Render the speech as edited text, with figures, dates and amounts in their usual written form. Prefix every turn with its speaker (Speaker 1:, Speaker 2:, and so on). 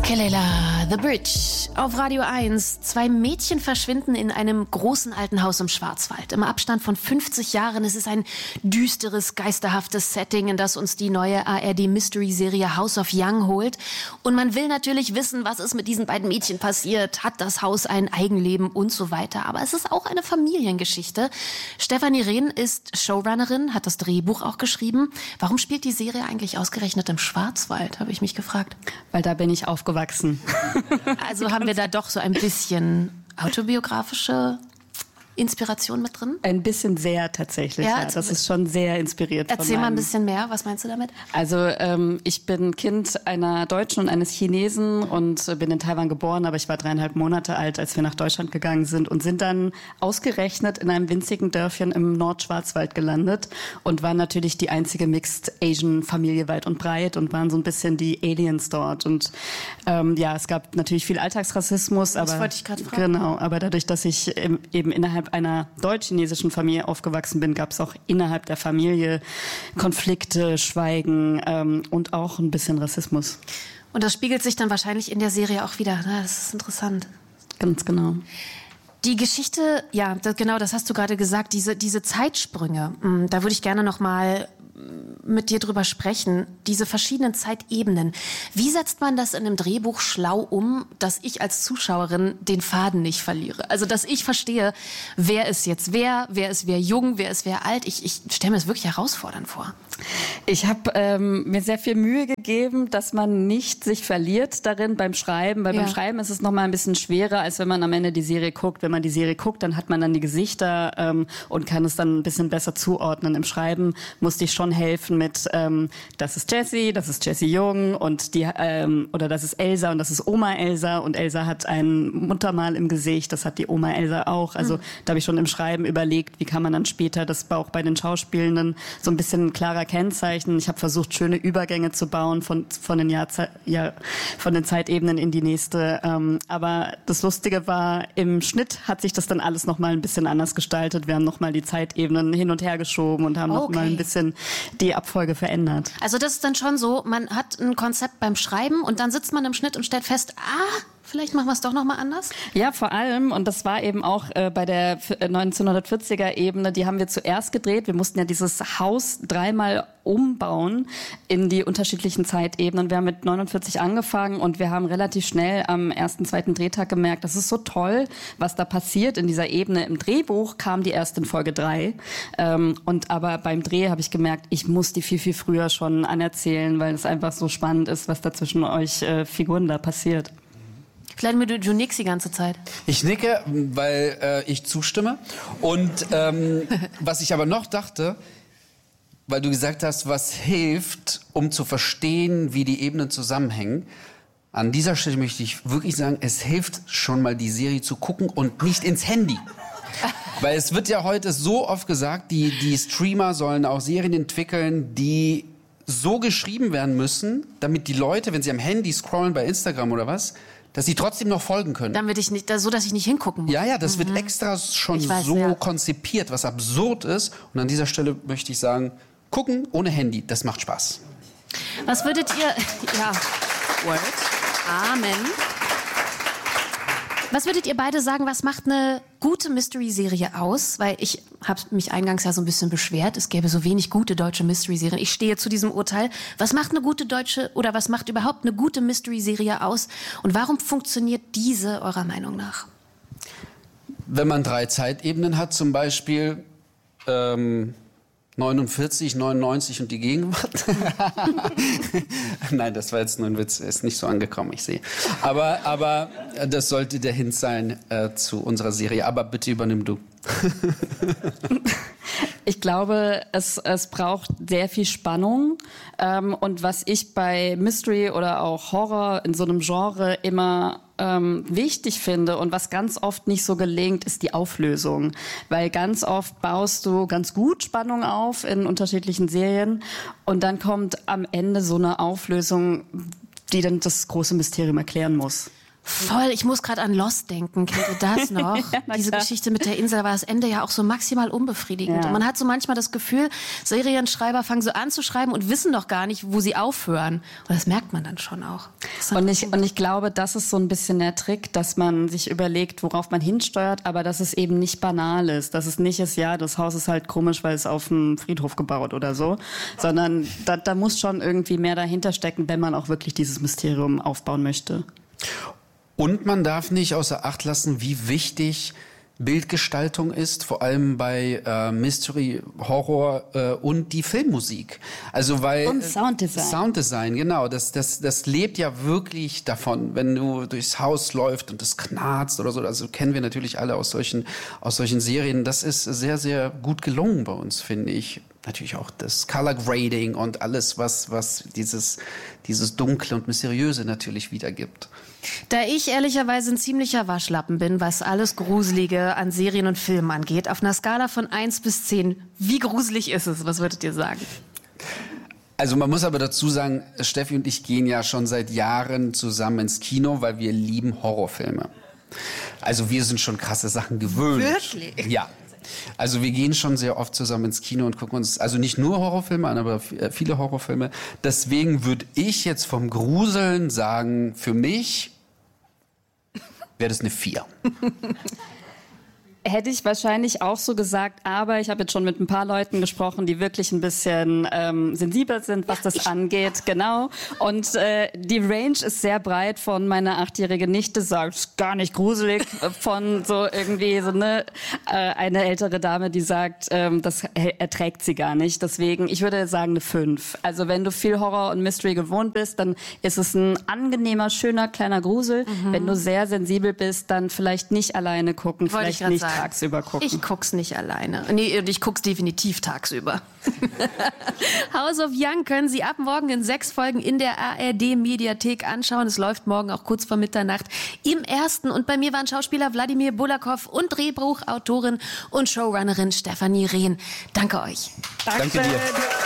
Speaker 1: Kelela, The Bridge. Auf Radio 1. 2 Mädchen verschwinden in einem großen alten Haus im Schwarzwald. Im Abstand von 50 Jahren. Es ist ein düsteres, geisterhaftes Setting, in das uns die neue ARD-Mystery-Serie House of Young holt. Und man will natürlich wissen, was ist mit diesen beiden Mädchen passiert. Hat das Haus ein Eigenleben und so weiter. Aber es ist auch eine Familiengeschichte. Stefanie Rehn ist Showrunnerin, hat das Drehbuch auch geschrieben. Warum spielt die Serie eigentlich ausgerechnet im Schwarzwald, habe ich mich gefragt.
Speaker 2: Weil da bin ich aufgewachsen.
Speaker 1: Also haben wir da doch so ein bisschen autobiografische Inspiration mit drin?
Speaker 2: Ein bisschen sehr tatsächlich, ja. Das ist schon sehr inspiriert.
Speaker 1: Erzähl mal ein bisschen mehr, was meinst du damit?
Speaker 2: Also ich bin Kind einer Deutschen und eines Chinesen und bin in Taiwan geboren, aber ich war 3,5 Monate alt, als wir nach Deutschland gegangen sind und sind dann ausgerechnet in einem winzigen Dörfchen im Nordschwarzwald gelandet und waren natürlich die einzige Mixed Asian Familie weit und breit und waren so ein bisschen die Aliens dort. Und ja, es gab natürlich viel Alltagsrassismus.
Speaker 1: Das wollte ich gerade fragen.
Speaker 2: Genau, aber dadurch, dass ich eben innerhalb einer deutsch-chinesischen Familie aufgewachsen bin, gab es auch innerhalb der Familie Konflikte, Schweigen und auch ein bisschen Rassismus.
Speaker 1: Und das spiegelt sich dann wahrscheinlich in der Serie auch wieder. Das ist interessant.
Speaker 2: Ganz genau.
Speaker 1: Die Geschichte, ja, genau, das hast du gerade gesagt, diese Zeitsprünge, da würde ich gerne noch mal mit dir drüber sprechen, diese verschiedenen Zeitebenen. Wie setzt man das in einem Drehbuch schlau um, dass ich als Zuschauerin den Faden nicht verliere? Also, dass ich verstehe, wer ist jetzt wer ist wer jung, wer ist wer alt. Ich stelle mir das wirklich herausfordernd vor.
Speaker 2: Ich habe mir sehr viel Mühe gegeben, dass man nicht sich verliert darin beim Schreiben, weil beim Schreiben ist es noch mal ein bisschen schwerer, als wenn man am Ende die Serie guckt. Wenn man die Serie guckt, dann hat man dann die Gesichter und kann es dann ein bisschen besser zuordnen. Im Schreiben musste ich schon helfen mit, das ist Jessie Jung und oder das ist Elsa und das ist Oma Elsa und Elsa hat ein Muttermal im Gesicht, das hat die Oma Elsa auch. Also da habe ich schon im Schreiben überlegt, wie kann man dann später das auch bei den Schauspielenden so ein bisschen klarer kennzeichnen. Ich habe versucht, schöne Übergänge zu bauen von den Zeitebenen in die nächste. Aber das Lustige war, im Schnitt hat sich das dann alles noch mal ein bisschen anders gestaltet. Wir haben noch mal die Zeitebenen hin und her geschoben und haben noch mal ein bisschen die Abfolge verändert.
Speaker 1: Also das ist dann schon so, man hat ein Konzept beim Schreiben und dann sitzt man im Schnitt und stellt fest, vielleicht machen wir es doch noch mal anders?
Speaker 2: Ja, vor allem, und das war eben auch bei der 1940er-Ebene, die haben wir zuerst gedreht. Wir mussten ja dieses Haus 3-mal umbauen in die unterschiedlichen Zeitebenen. Wir haben mit 49 angefangen und wir haben relativ schnell am 1., 2. Drehtag gemerkt, das ist so toll, was da passiert in dieser Ebene. Im Drehbuch kam die erst in Folge 3. Aber beim Dreh habe ich gemerkt, ich muss die viel, viel früher schon anerzählen, weil es einfach so spannend ist, was da zwischen euch Figuren da passiert.
Speaker 1: Vladimir, du nickst die ganze Zeit.
Speaker 3: Ich nicke, weil ich zustimme. Und was ich aber noch dachte, weil du gesagt hast, was hilft, um zu verstehen, wie die Ebenen zusammenhängen. An dieser Stelle möchte ich wirklich sagen, es hilft schon mal, die Serie zu gucken und nicht ins Handy. Weil es wird ja heute so oft gesagt, die Streamer sollen auch Serien entwickeln, die so geschrieben werden müssen, damit die Leute, wenn sie am Handy scrollen bei Instagram oder was, dass sie trotzdem noch folgen können.
Speaker 1: Damit ich nicht, so dass ich nicht hingucken muss.
Speaker 3: Ja, das wird extra schon konzipiert, was absurd ist. Und an dieser Stelle möchte ich sagen, gucken ohne Handy, das macht Spaß.
Speaker 1: Was würdet ihr... Ja, Word. Amen. Was würdet ihr beide sagen, was macht eine gute Mystery-Serie aus? Weil ich habe mich eingangs ja so ein bisschen beschwert, es gäbe so wenig gute deutsche Mystery-Serien. Ich stehe zu diesem Urteil. Was macht eine gute deutsche oder was macht überhaupt eine gute Mystery-Serie aus? Und warum funktioniert diese eurer Meinung nach?
Speaker 3: Wenn man 3 Zeitebenen hat, zum Beispiel 49, 99 und die Gegenwart. Nein, das war jetzt nur ein Witz, ist nicht so angekommen, ich sehe. Aber das sollte der Hint sein zu unserer Serie. Aber bitte übernimm du.
Speaker 2: Ich glaube, es braucht sehr viel Spannung. Und was ich bei Mystery oder auch Horror in so einem Genre immer wichtig finde und was ganz oft nicht so gelingt, ist die Auflösung. Weil ganz oft baust du ganz gut Spannung auf in unterschiedlichen Serien und dann kommt am Ende so eine Auflösung, die dann das große Mysterium erklären muss.
Speaker 1: Voll, ich muss gerade an Lost denken. Kennt ihr das noch? Diese Geschichte mit der Insel war das Ende ja auch so maximal unbefriedigend. Ja. Und man hat so manchmal das Gefühl, Serienschreiber fangen so an zu schreiben und wissen doch gar nicht, wo sie aufhören. Und das merkt man dann schon auch.
Speaker 2: Und ich glaube, das ist so ein bisschen der Trick, dass man sich überlegt, worauf man hinsteuert, aber dass es eben nicht banal ist. Dass es nicht ist, ja, das Haus ist halt komisch, weil es auf dem Friedhof gebaut oder so. Sondern da muss schon irgendwie mehr dahinter stecken, wenn man auch wirklich dieses Mysterium aufbauen möchte.
Speaker 3: Und man darf nicht außer Acht lassen, wie wichtig Bildgestaltung ist, vor allem bei Mystery, Horror und die Filmmusik. Also weil
Speaker 2: und Sounddesign.
Speaker 3: Sounddesign, genau. Das lebt ja wirklich davon, wenn du durchs Haus läufst und es knarzt oder so. Also kennen wir natürlich alle aus solchen Serien. Das ist sehr, sehr gut gelungen bei uns, finde ich. Natürlich auch das Color Grading und alles, was dieses Dunkle und Mysteriöse natürlich wiedergibt.
Speaker 1: Da ich ehrlicherweise ein ziemlicher Waschlappen bin, was alles Gruselige an Serien und Filmen angeht, auf einer Skala von 1 bis 10, wie gruselig ist es? Was würdet ihr sagen?
Speaker 3: Also man muss aber dazu sagen, Steffi und ich gehen ja schon seit Jahren zusammen ins Kino, weil wir lieben Horrorfilme. Also wir sind schon krasse Sachen gewöhnt.
Speaker 1: Wirklich?
Speaker 3: Ja. Also wir gehen schon sehr oft zusammen ins Kino und gucken uns, also nicht nur Horrorfilme an, aber viele Horrorfilme. Deswegen würde ich jetzt vom Gruseln sagen, für mich wäre das eine 4.
Speaker 2: Hätte ich wahrscheinlich auch so gesagt, aber ich habe jetzt schon mit ein paar Leuten gesprochen, die wirklich ein bisschen sensibel sind, was das angeht, genau. Und die Range ist sehr breit von meiner 8-jährige Nichte, sagt, gar nicht gruselig, von so irgendwie so eine ältere Dame, die sagt, das erträgt sie gar nicht. Deswegen, ich würde sagen eine 5. Also wenn du viel Horror und Mystery gewohnt bist, dann ist es ein angenehmer, schöner, kleiner Grusel. Mhm. Wenn du sehr sensibel bist, dann vielleicht nicht alleine gucken, vielleicht nicht tagsüber gucken.
Speaker 1: Ich guck's nicht alleine. Nee, ich guck's definitiv tagsüber. House of Young können Sie ab morgen in 6 Folgen in der ARD-Mediathek anschauen. Es läuft morgen auch kurz vor Mitternacht im Ersten. Und bei mir waren Schauspieler Wladimir Bulakow und Drehbuchautorin und Showrunnerin Stefanie Rehn. Danke euch.
Speaker 3: Danke dir.